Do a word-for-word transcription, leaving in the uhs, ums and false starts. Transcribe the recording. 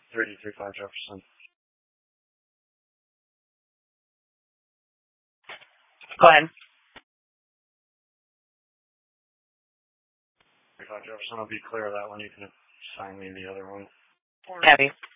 three three five Jefferson. Go ahead. three five Jefferson, I'll be clear of that one. You can assign me the other one. Happy.